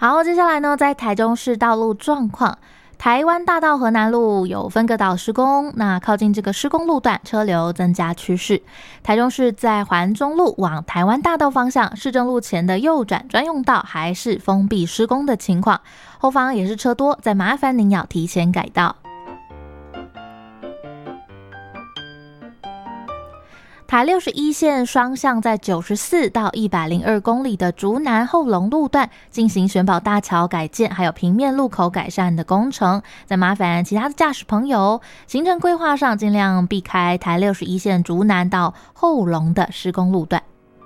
好，接下来呢，在台中市道路状况。台湾大道河南路有分隔岛施工，那靠近这个施工路段车流增加趋势。台中市在环中路往台湾大道方向，市政路前的右转专用道还是封闭施工的情况，后方也是车多，再麻烦您要提前改道。台61线双向在94到102公里的竹南后龙路段进行选保大桥改建，还有平面路口改善的工程，再麻烦其他的驾驶朋友，行程规划上尽量避开台61线竹南到后龙的施工路段。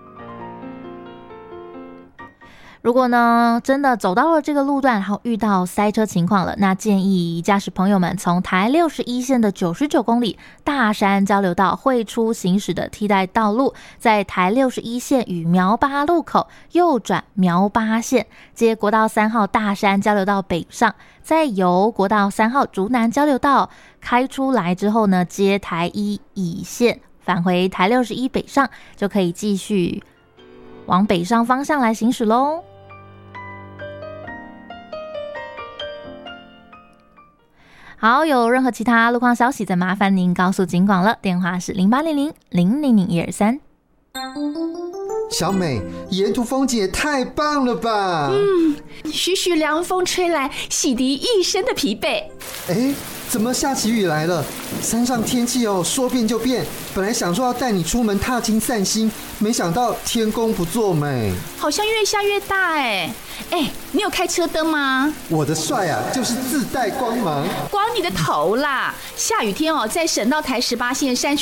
如果呢真的走到了这个路段，然后遇到塞车情况了，那建议驾驶朋友们从台61线的99公里大山交流道汇出行驶的替代道路，在台61线与苗八路口右转苗八线，接国道3号大山交流道北上，再由国道3号竹南交流道开出来之后呢，接台1乙线返回台61北上，就可以继续往北上方向来行驶咯。好，有任何其他路况消息，再麻烦您告诉警广了，电话是0800-000-123。 小美，沿途风景也太棒了吧！ 徐徐凉风吹来，洗涤一身的疲惫。 哎，怎么下起雨来了？山上天气说变就变。本来想说要带你出门踏青散心，没想到天公不作美， 好像越下越大哎。你有开车灯吗？ 我的帅啊，就是自带光芒。 光你的头啦！下雨天在省道台18线山